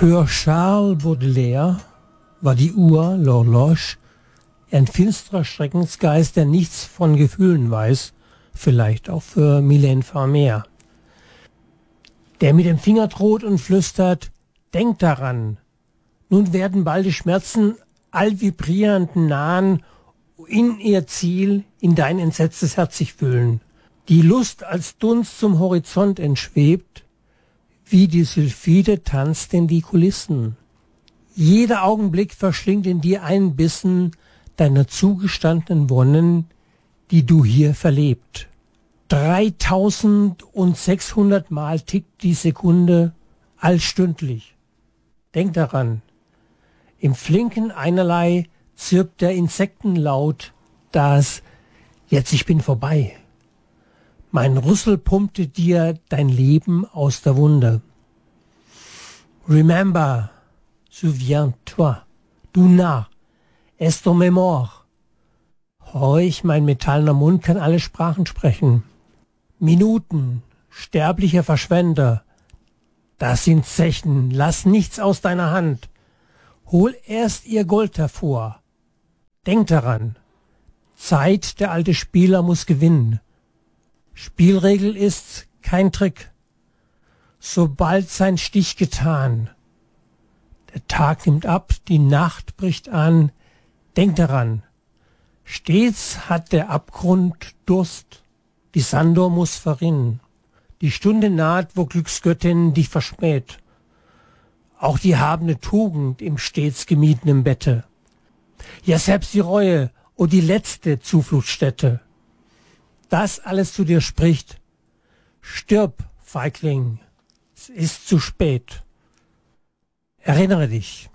Für Charles Baudelaire war die Uhr, l'horloge, ein finsterer Schreckensgeist, der nichts von Gefühlen weiß, vielleicht auch für Mylène Farmer, der mit dem Finger droht und flüstert, denk daran, nun werden bald die Schmerzen allvibrierend nahen, in ihr Ziel, in dein entsetztes Herz sich fühlen. Die Lust als Dunst zum Horizont entschwebt, wie die Sylphide tanzt in die Kulissen. Jeder Augenblick verschlingt in dir einen Bissen deiner zugestandenen Wonnen, die du hier verlebt. 3600 Mal tickt die Sekunde allstündlich. Denk daran, im Flinken einerlei zirpt der Insektenlaut, das jetzt ich bin vorbei. Mein Rüssel pumpte dir dein Leben aus der Wunde. Remember, souviens-toi, du Narr, est ton mémoire. Horch, mein metallener Mund kann alle Sprachen sprechen. Minuten, sterblicher Verschwender, das sind Zechen, lass nichts aus deiner Hand. Hol erst ihr Gold hervor. Denk daran, Zeit, der alte Spieler muss gewinnen. Spielregel ist kein Trick. Sobald sein Stich getan, der Tag nimmt ab, die Nacht bricht an. Denk daran, stets hat der Abgrund Durst, die Sanddor muss verrinnen. Die Stunde naht, wo Glücksgöttin dich verschmäht. Auch die habende Tugend im stets gemiedenen Bette. Ja, selbst die Reue, oh die letzte Zufluchtsstätte. Das alles zu dir spricht. Stirb, Feigling, es ist zu spät. Erinnere dich.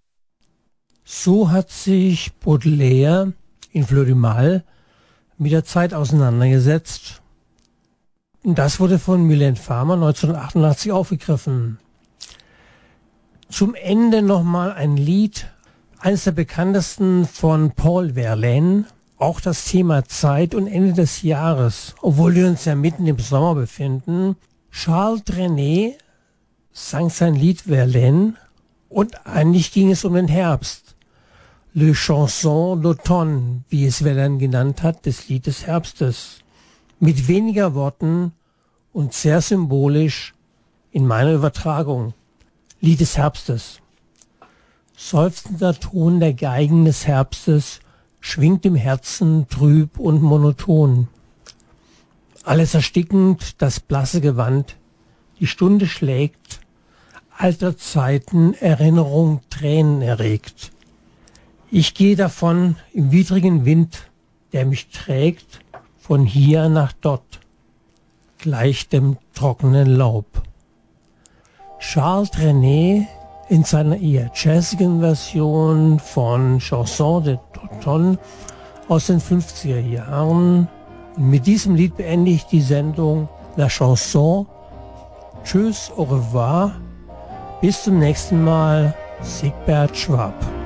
So hat sich Baudelaire in Fleur du Mal mit der Zeit auseinandergesetzt. Und das wurde von Mylène Farmer 1988 aufgegriffen. Zum Ende nochmal ein Lied, eines der bekanntesten von Paul Verlaine, auch das Thema Zeit und Ende des Jahres, obwohl wir uns ja mitten im Sommer befinden. Charles Trenet sang sein Lied Verlaine und eigentlich ging es um den Herbst. Le Chanson d'automne, wie es Verlaine genannt hat, das Lied des Herbstes. Mit weniger Worten und sehr symbolisch in meiner Übertragung. Lied des Herbstes. Seufzender Ton der Geigen des Herbstes schwingt im Herzen trüb und monoton. Alles erstickend, das blasse Gewand, die Stunde schlägt, alter Zeiten Erinnerung Tränen erregt. Ich gehe davon im widrigen Wind, der mich trägt, von hier nach dort, gleich dem trockenen Laub. Charles Trenet in seiner eher jazzigen Version von Chanson d'automne aus den 50er Jahren. Und mit diesem Lied beende ich die Sendung La Chanson. Tschüss, au revoir, bis zum nächsten Mal, Sigbert Schwab.